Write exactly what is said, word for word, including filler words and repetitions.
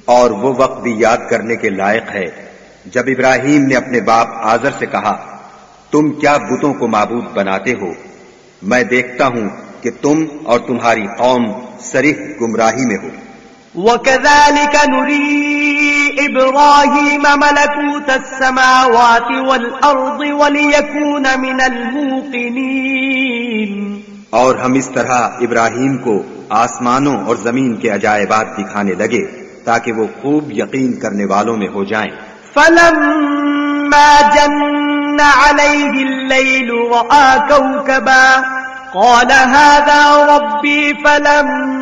और वो वक्त भी याद करने के लायक है जब इब्राहीम ने अपने बाप आजर से कहा, तुम क्या बुतों को माबूद बनाते हो? मैं देखता हूं कि तुम और तुम्हारी कौम सरीह गुमराही में हो। वकज़ालिक नुरी इब्राहीम मलकूत अस्समावाति वल अर्ज़ि वलियकून मिनल मूक़िनीन। और हम इस तरह इब्राहीम को आसमानों और जमीन के अजायबात दिखाने लगे ताकि वो खूब यकीन करने वालों में हो जाएं। फलम्मा जन्ना अलैहि अल-लैलु रआ कौकबा क़ाल हाज़ा रब्बी फलम्मा